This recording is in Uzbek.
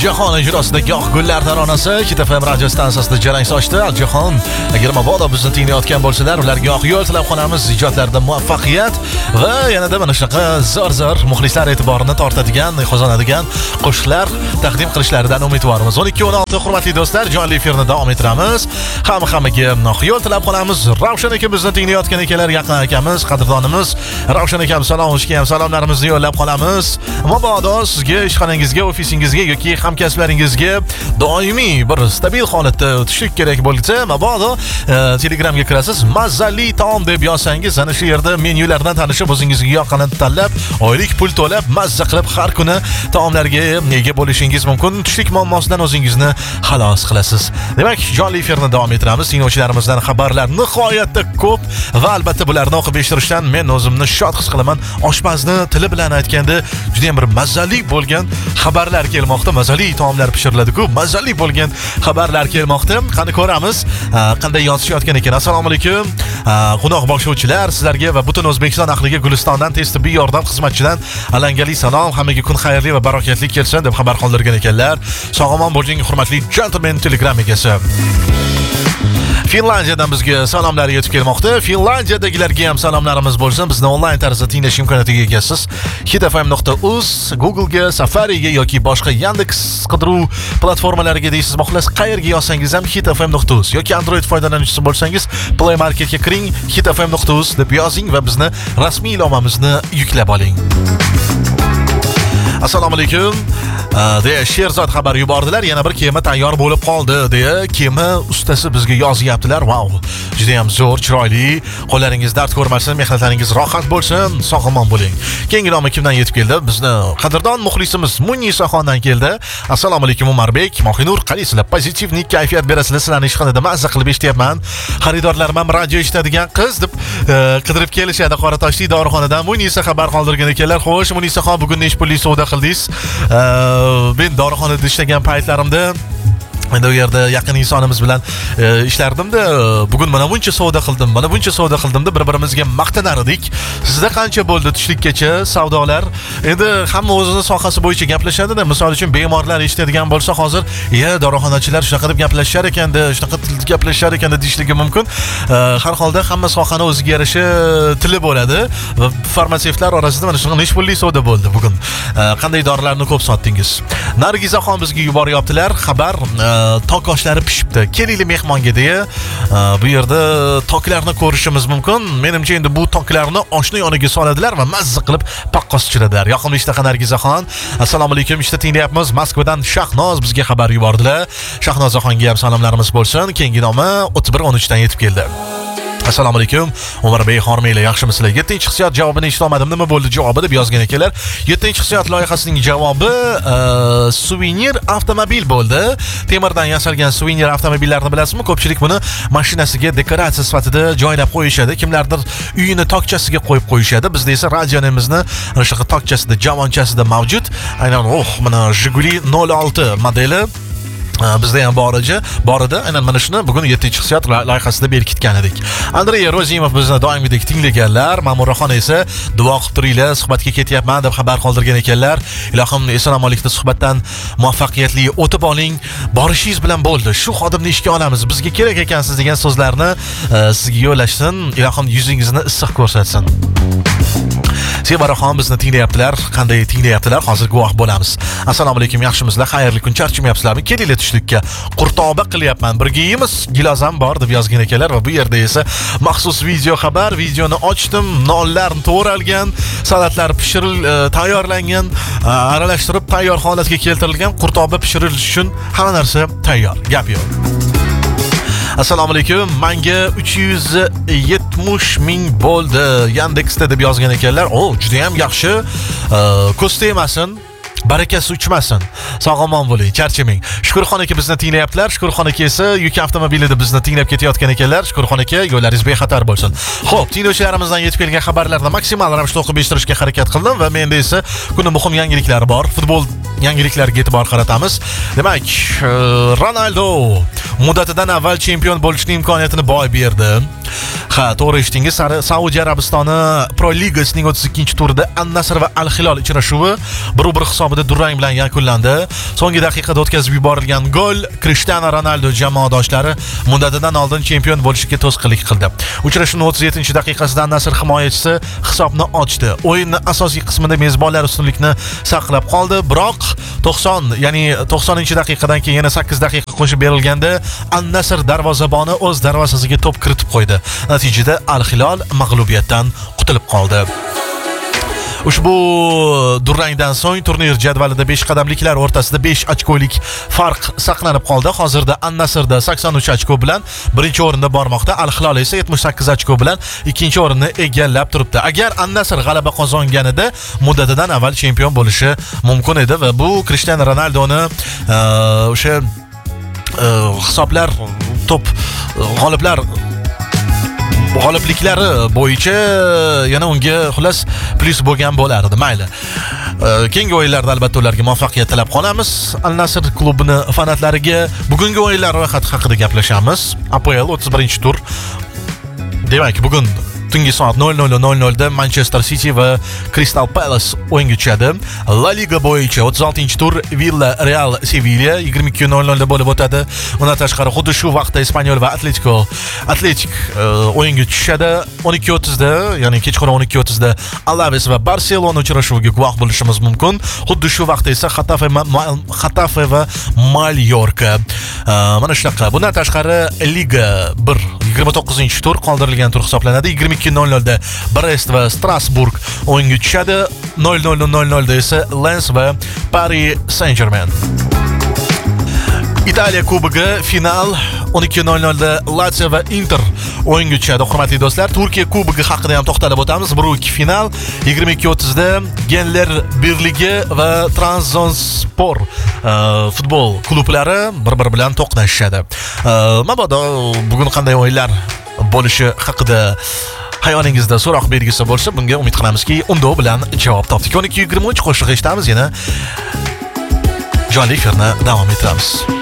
Aljahon ijrosida Goh gullar taronasi Hit FM radio stansiyasida jarang sochdi. Aljahon agar mabodo bizni tinglayotgan bo'lsalar, ularga oq yo'l tilab qolamiz. Ijodlarida muvaffaqiyat va yanada mana shunaqa zo'r muxlislar e'tiborini tortadigan, qozonadigan qo'shiqlar taqdim qilishlaridan umidvormiz. 12:16 hurmatli do'stlar, jonli efirni davom ettiramiz. Hammaga oq yo'l tilab qolamiz. Ravshan aka bizni tinglayotgan ekanlar, yaqin akamiz, qadrdonimiz Ravshan akam salom o'shga ham salomlarimizni yo'llab qolamiz. Mabodo sizga ishxonangizga, ofisingizga yoki hamkasblaringizga doimiy bir stabil holatda o'tishlik kerak bo'lsa, mabodo Telegramga kirasiz, mazali taom deb yozsangiz, ana shu yerda menyulardan tanishib o'zingizga yoqqanini tanlab, oylik pul to'lab, mazza qilib har kuni taomlarga ega bo'lishingiz mumkin. Tushlik muammosidan o'zingizni xalos qilasiz. Demak, jonli efirni davom ettiramiz. Tinglovchilarimizdan xabarlar nihoyatda ko'p va albatta bularni o'qib eshittirishdan men o'zimni shod his qilaman. Oshpazni tili bilan aytganda juda ham bir mazali bo'lgan xabarlar kelmoqda. Mazali taomlar pishiriladi-ku, mazali bo'lgan xabarlar kelmoqda. Qani ko'ramiz, qanday yozishayotgan ekan. Assalomu alaykum. Qo'noq boshlovchilar, sizlarga va butun O'zbekiston ahliga Gulistondan tez tibbiy yordam xizmatchidan alangali salom. Hammaga kun xayrli va barokatli kelsin deb xabar qoldirgan ekanlar. Sog'-omon bo'ling, hurmatli gentleman Telegram egasi. Finlandiyadan bizga salomlar yetib kelmoqda. Finlandiyadagilarga ham salomlarimiz bo'lsin. Bizni onlayn tarzda tinglash imkoniyatiga egasiz. hitfm.uz, Google'ga, Safari'ga yoki boshqa Yandex qidiruv platformalariga deysiz, xohlas qayerga yozsangiz ham hitfm.uz yoki Android foydalanuvchisi bo'lsangiz Play Marketga kiring, hitfm.uz deb yozing va bizni rasmiy ilovamizni yuklab oling. Assalomu alaykum. Deya Sherzod xabar yubordilar. Yana bir kema tayyor bo'lib qoldi deya kema ustasi bizga yozyaptilar. Wow, juda ham zo'r, chiroyli. Qo'llaringiz dard ko'rmasin, mehnatlaringiz rohat bo'lsin, sog'-omon bo'ling. Keyingi nomi kimdan yetib keldi? Bizni qadrdon muxlisimiz Munisaxondan keldi. Assalomu alaykum Umarbek, Mohinur, qalisizlar? Pozitivlik kayfiyat berasizlar. Sizlarni ishxonada mazza qilib eshityapman. Xaridorlarim ham radio eshitadigan qiz deb qidirib kelishadi. Qoratoshli dorixonadan Munisa xabar qoldirgan ekanlar. Xo'sh, Munisaxon, bugun nech pullik savdo qildingiz? Men dorixonada ishlagan paytlarimda endi u yerda yaqin insonimiz bilan ishlardim-da. Bugun mana buncha savdo qildim, mana buncha savdo qildim-da bir-birimizga maqtanar edik. Sizda qancha bo'ldi tushlikkacha savdolar? Endi hamma o'zini sohasi bo'yicha gaplashadi-da. Misol uchun bemorlar eshitadigan bo'lsa hozir, dorixonachilar shunaqa deb gaplashar ekanda, shunaqa gaplashar ekanda deyishligi mumkin. Har holda hamma sohani o'ziga yarasha tili bo'ladi va farmatsevtlar orasida mana shunaqa nech pullik savdo bo'ldi bugun. Qanday dorilarni ko'p sotdingiz? Nargizaxon bizga yuboryaptilar xabar. Tok oshlari pishibdi. Kelinglar mehmonga deya bu yerda toklarni ko'rishimiz mumkin. Menimcha endi bu toklarni oshni yoniga soladilar va mazza qilib paqqos tushiradilar. Yoqimli ishtaha Nargizaxon. Assalomu alaykum. Ishda tinglayapmiz. Moskvadan Shahnoz bizga xabar yubordilar. Shahnozaxonga ham salomlarimiz bo'lsin. Keyingi nomi 3113 dan yetib keldi. Assalomu alaykum. Umarbek, hormanglar, yaxshimisizlar? 7-hissiyot javobini eshitolmadim. Nima bo'ldi javobi deb yozgan ekanlar. 7-hissiyot loyihasining javobi suvenir avtomobil bo'ldi. Temirdan yasalgan suvenir avtomobillarni bilasizmi? Ko'pchilik buni mashinasiga dekoratsiya sifatida joylab qo'yishadi. Kimlardir uyini tokchasiga qo'yib qo'yishadi. Bizda esa radionimizni ana shu tokchasida, javonchasida mavjud. Aynan mana Jiguli 06 modeli bizda ham bor edi. Aynan mana shuni bugun 7-hissiyot loyihasida berkitgan edik. Andrey Rozimov bizni doimgidek tinglaganlar. Ma'muraxon esa duo qilib turinglar, suhbatga ketyapman deb xabar qoldirgan ekanlar. Ilohim eson-omonlikda suhbatdan muvaffaqiyatli o'tib oling. Borishingiz bilan bo'ldi. Shu xodimni ishga olamiz. Bizga kerak ekansiz degan so'zlarni sizga yo'llashsin. Ilohim yuzingizni issiq ko'rsatsin. Sevaraxon bizni tinglayaptilar. Qanday tinglayaptilar? Hozir guvoh bo'lamiz. Assalomu alaykum, yaxshimisizlar? Xayrli kun, charchamayapsizlarmi? Kelinglar tushlikka. Qurtoba qilyapman. Birga yeymiz. Gilozam bor deb yozgan ekanlar va bu yerda esa maxsus video xabar. Videoni ochdim. Nonlar to'g'ralgan, salatlar tayyorlangan, aralashtirib tayyor holatga keltirilgan. Qurtoba pishirilish uchun hamma narsa tayyor. Gap yo'q. Assalomu alaykum. Menga 370 ming bo'ldi. Yandexda deb yozgan ekanlar. Juda ham yaxshi. Ko'z tegmasin. Barakasi uchmasin. Sog'-omon bo'ling, charchamang. Shukurxon aka bizni tinglayaptilar. Shukurxon aka esa yuk avtomobilida bizni tinglab ketayotgan ekanlar. Shukurxon aka, yo'llaringiz bexatar bo'lsin. Xo'p, tinglovchilarimizdan yetib kelgan xabarlarni maksimal ravishda o'qib eshittirishga harakat qildim va menda esa kunning muhim yangiliklari bor. Futbol yangiliklarga e'tibor qaratamiz. Demak, Ronaldo muddatidan avval chempion bo'lishning imkoniyatini boy berdi. Ha, to'g'ri eshitdingiz. Saudiya Arabistoni Pro Ligasining 32-turida An-Nasr va Al-Hilol uchrashuvi 1-1 hisobida durang bilan yakunlandi. So'nggi daqiqada o'tkazib yuborilgan gol Cristiano Ronaldo jamoadoshlari muddatidan oldin chempion bo'lishga to'sqinlik qildi. Uchrashuvning 37-daqiqasida An-Nasr himoyachisi hisobni ochdi. O'yinning asosiy qismida mezbonlar ustunlikni saqlab qoldi, biroq 90-daqiqadan keyin yana 8 daqiqa qo'shib berilganda An-Nasr darvozaboni o'z darvozasiga to'p kiritib qo'ydi. Natijada Al-Hilol mag'lubiyatdan qutulib qoldi. Ushbu durangdan so'ng turnir jadvalida 5 qadamliklar o'rtasida 5 ochkolik farq saqlanib qoldi. Hozirda An-Nasrda 83 ochko bilan birinchi o'rinda bormoqda. Al-Hilol esa 78 ochko bilan ikkinchi o'rinni egallab turibdi. Agar An-Nasr g'alaba qozonganida muddatidan avval chempion bo'lishi mumkin edi va bu Cristiano Ronaldoni o'sha hisoblar top g'olibliklari bo'yicha yana unga xullas plus bo'lgan bo'lardi. Mayli. Keyingi o'yinlarda albatta ularga muvaffaqiyat tilab qolamiz. Al-Nasr klubining fanatlariga bugungi o'yinlar ro'yxati haqida gaplashamiz. APL 31-tur. Demak, bugun tungi soat 00:00 da Manchester City va Crystal Palace o'yinga tushadi. La Liga bo'yicha 36-tur Villarreal Sevilla 22:00 da bo'lib o'tadi. Undan tashqari xuddi shu vaqtda Espanyol va Atletik o'yinga tushadi. 12:30 da, ya'ni kechqurun 12:30 da Alaves va Barselona uchrashuviga guvoh bo'lishimiz mumkin. Xuddi shu vaqtda esa Xetafe va Mallorca. Mana shunaqa. Bundan tashqari Liga 1 29-tur qoldirilgan tur hisoblanadi. 22:00 da Brest va Strasburg o'yinga tushadi. 00:00 da esa Lens va Paris Saint-Germain. Italiya Kubogi final 12:00 da Lazio va Inter o'yinga tushadi. Hurmatli do'stlar, Turkiya Kubogi haqida ham to'xtalib o'tamiz. 1-2 final 22:30 da Genler birligi va Trabzonspor futbol klublari bir-biri bilan to'qnashadi. Mabodo bugun qanday o'yinlar bo'lishi haqida hayolingizda so'roq belgisi bo'lsa, bunga umid qilamizki, unda bilan javob topdik. 12:23 qo'shiq eshitamiz, yana jonli efirni davom ettiramiz.